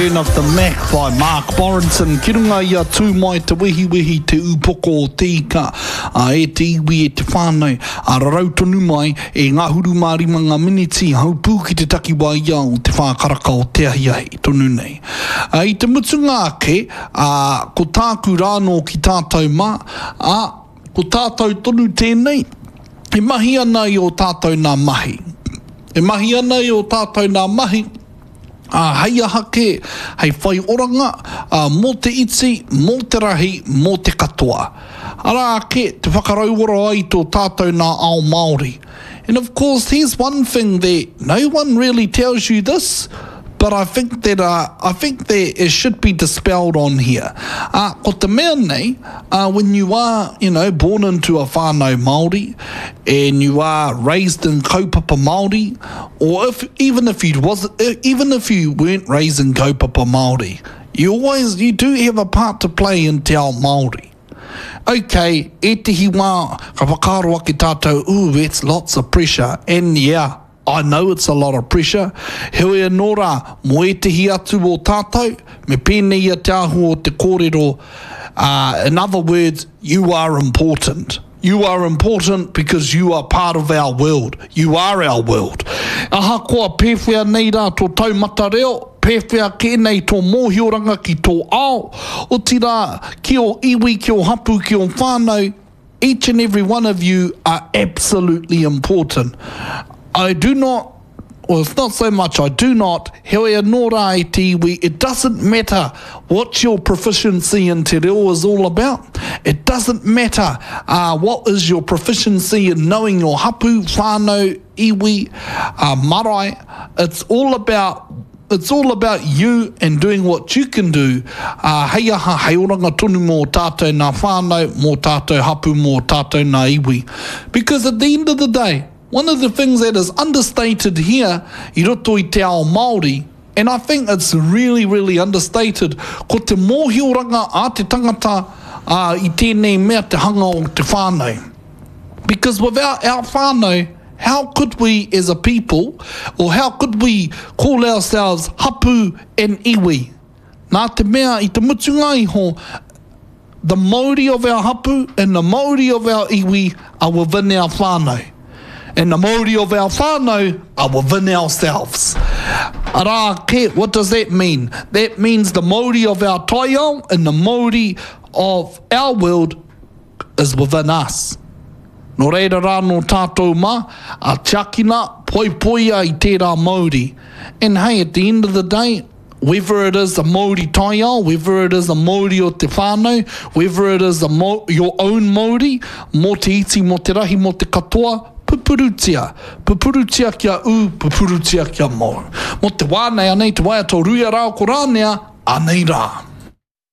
Return of the Mac by Mark Borenson. Ki runga ia tū mai te wehi te upoko o tika. E te iwi e te whānau. A rautonu mai e ngā huru marima ngā miniti haupū ki te takiwa ia o te whākaraka o te ahiahi. Tonu nei. I te mutunga ake, ko tāku rāno ki tātou mā, ko tātou tonu tēnei, e mahi ana i o tātou nā mahi. E mahi ana i o tātou nā mahi, hei aha ke, hei whai oranga, mō te iti, mō te rahi, mō te katoa. Ara ke, te whakarauora ai tō tātou nā ao Māori. And of course, here's one thing that no one really tells you this, but I think that it should be dispelled on here. Ko te mea nei, when you are, born into a whānau Māori, and you are raised in kaupapa Māori, or even if you weren't raised in kaupapa Māori, you do have a part to play in te ao Māori. Okay, e tehi wā, ka whakaro ake tātou, it's lots of pressure, and yeah, I know it's a lot of pressure. Heoi anō rā, mo e tehi atu o tātou, me pēnei ia te ahu o te kōrero. In other words, you are important. You are important because you are part of our world. You are our world. Aha koa pēwhia nei rā tō taumata reo, pēwhia kēnei tō mōhioranga ki tō ao, o tira ki o iwi, ki o hapu, ki o whānau, each and every one of you are absolutely important. I do not, or it's not so much I do not, heoi anō rā e te iwi, it doesn't matter what your proficiency in te reo is all about. It doesn't matter what is your proficiency in knowing your hapu, whānau, iwi, marae. It's all about you and doing what you can do. Hei aha, hei oranga tonu mō tātou nā whānau, mō tātou hapu, mō tātou nā iwi. Because at the end of the day, one of the things that is understated here, I roto i te ao Māori, and I think it's really, really understated, ko te mōhioranga a te tangata I tēnei mea te hanga o te whānau. Because without our whānau, how could we as a people, or how could we call ourselves hapu and iwi? Nā te mea i te mutunga iho, the Māori of our hapu and the Māori of our iwi are within our whānau. And the Māori of our whānau are within ourselves. Arā ke, what does that mean? That means the Māori of our taiao and the Māori of our world is within us. Nō reira rā no tātou mā, a tiakina poipoia i tērā Māori. And hey, at the end of the day, whether it is a Māori taiao, whether it is a Māori o te whānau, whether it is your own Māori, mō te iti, mō te rahi, mō te katoa, pupurutia kia pupurutia kia mō. Mo te wānei anei te waiato ruia rao ko rānea, anei rā.